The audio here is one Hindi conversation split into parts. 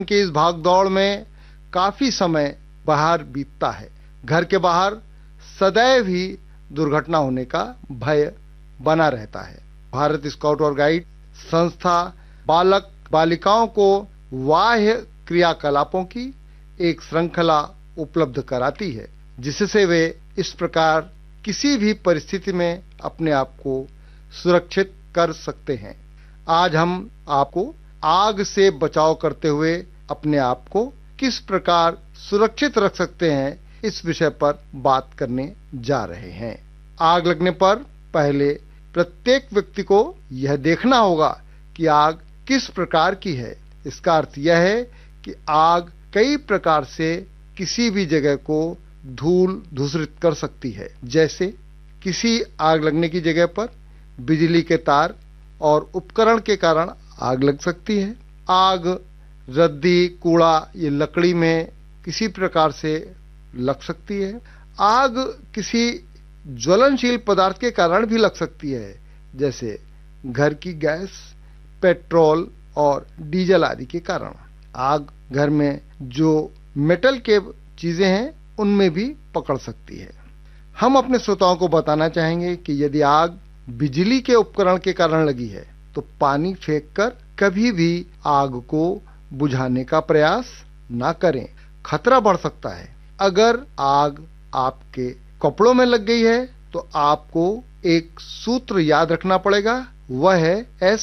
कि इस भागदौड़ में काफी समय बाहर बीतता है। घर के बाहर सदैव ही दुर्घटना होने का भय बना रहता है। भारत स्काउट और गाइड संस्था बालक बालिकाओं को बाह्य क्रियाकलापों की एक श्रृंखला उपलब्ध कराती है, जिससे वे इस प्रकार किसी भी परिस्थिति में अपने आप को सुरक्षित कर सकते हैं। आज हम आपको आग से बचाव करते हुए अपने आप को किस प्रकार सुरक्षित रख सकते हैं, इस विषय पर बात करने जा रहे हैं। आग लगने पर पहले प्रत्येक व्यक्ति को यह देखना होगा कि आग किस प्रकार की है। इसका अर्थ यह है कि आग कई प्रकार से किसी भी जगह को धूल धूसरित कर सकती है। जैसे किसी आग लगने की जगह पर बिजली के तार और उपकरण के कारण आग लग सकती है। आग रद्दी, कूड़ा, ये लकड़ी में किसी प्रकार से लग सकती है। आग किसी ज्वलनशील पदार्थ के कारण भी लग सकती है, जैसे घर की गैस, पेट्रोल और डीजल आदि के कारण। आग घर में जो मेटल के चीजें हैं उनमें भी पकड़ सकती है। हम अपने श्रोताओं को बताना चाहेंगे कि यदि आग बिजली के उपकरण के कारण लगी है तो पानी फेंककर कभी भी आग को बुझाने का प्रयास ना करें, खतरा बढ़ सकता है। अगर आग आपके कपड़ों में लग गई है तो आपको एक सूत्र याद रखना पड़ेगा, वह है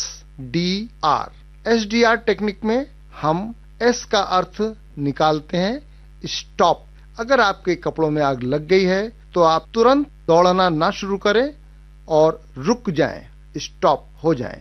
SDR। SDR टेक्निक में हम S का अर्थ निकालते हैं स्टॉप। अगर आपके कपड़ों में आग लग गई है तो आप तुरंत दौड़ना ना शुरू करें और रुक जाएं, स्टॉप हो जाएं।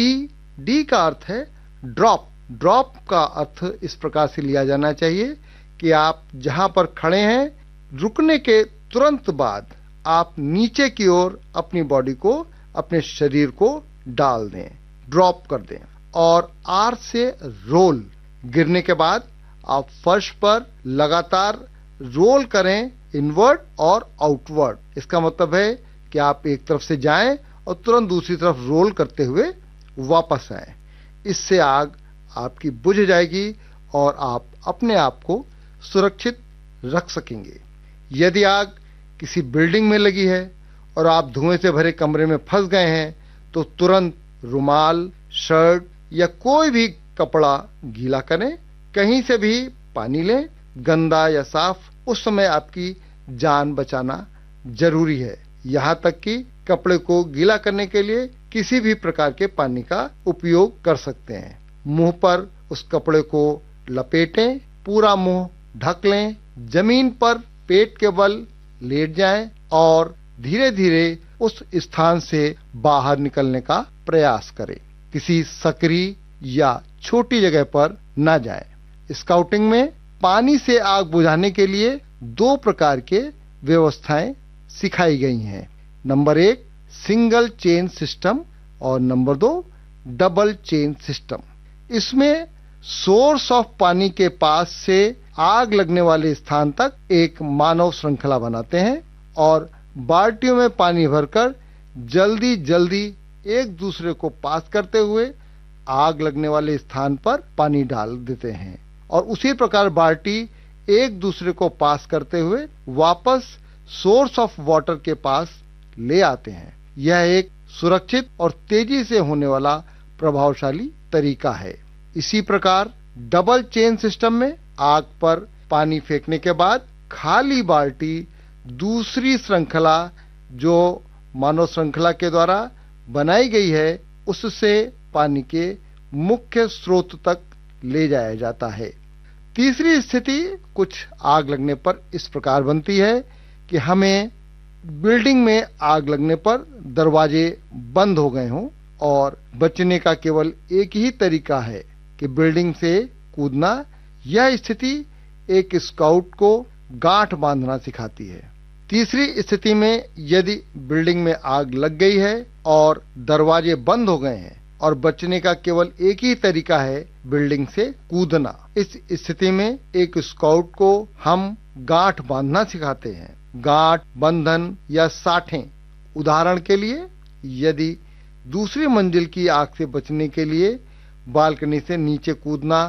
D का अर्थ है ड्रॉप। ड्रॉप का अर्थ इस प्रकार से लिया जाना चाहिए कि आप जहां पर खड़े हैं, रुकने के तुरंत बाद आप नीचे की ओर अपनी बॉडी को, अपने शरीर को डाल दें, ड्रॉप कर दें। और R से रोल। गिरने के बाद आप फर्श पर लगातार रोल करें, इनवर्ड और आउटवर्ड। इसका मतलब है कि आप एक तरफ से जाएं और तुरंत दूसरी तरफ रोल करते हुए वापस आएं। इससे आग आपकी बुझ जाएगी और आप अपने आप को सुरक्षित रख सकेंगे। यदि आग किसी बिल्डिंग में लगी है और आप धुएं से भरे कमरे में फंस गए हैं तो तुरंत रुमाल, शर्ट या कोई भी कपड़ा गीला करें। कहीं से भी पानी लें, गंदा या साफ। उस समय आपकी जान बचाना जरूरी है। यहाँ तक कि कपड़े को गीला करने के लिए किसी भी प्रकार के पानी का उपयोग कर सकते हैं। मुंह पर उस कपड़े को लपेटें, पूरा मुंह ढक लें, जमीन पर पेट के बल लेट जाएं और धीरे धीरे उस स्थान से बाहर निकलने का प्रयास करें। किसी सकरी या छोटी जगह पर न जाएं। स्काउटिंग में पानी से आग बुझाने के लिए 2 प्रकार के व्यवस्थाएं सिखाई गई हैं। नंबर 1 सिंगल चेन सिस्टम और नंबर 2 डबल चेन सिस्टम। इसमें सोर्स ऑफ पानी के पास से आग लगने वाले स्थान तक एक मानव श्रृंखला बनाते हैं और बाल्टियों में पानी भरकर जल्दी जल्दी एक दूसरे को पास करते हुए आग लगने वाले स्थान पर पानी डाल देते हैं और उसी प्रकार बाल्टी एक दूसरे को पास करते हुए वापस सोर्स ऑफ वाटर के पास ले आते हैं। यह एक सुरक्षित और तेजी से होने वाला प्रभावशाली तरीका है। इसी प्रकार डबल चेन सिस्टम में आग पर पानी फेंकने के बाद खाली बाल्टी दूसरी श्रृंखला जो मानव श्रृंखला के द्वारा बनाई गई है उससे पानी के मुख्य स्रोत तक ले जाया जाता है। तीसरी स्थिति कुछ आग लगने पर इस प्रकार बनती है कि हमें बिल्डिंग में आग लगने पर दरवाजे बंद हो गए हों और बचने का केवल एक ही तरीका है कि बिल्डिंग से कूदना। यह स्थिति एक स्काउट को गांठ बांधना सिखाती है। तीसरी स्थिति में यदि बिल्डिंग में आग लग गई है और दरवाजे बंद हो गए हैं और बचने का केवल एक ही तरीका है बिल्डिंग से कूदना। इस स्थिति में एक स्काउट को हम गांठ बांधना सिखाते हैं। गांठ, बंधन या साठें। उदाहरण के लिए यदि दूसरी मंजिल की आग से बचने के लिए बालकनी से नीचे कूदना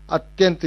अत्यंत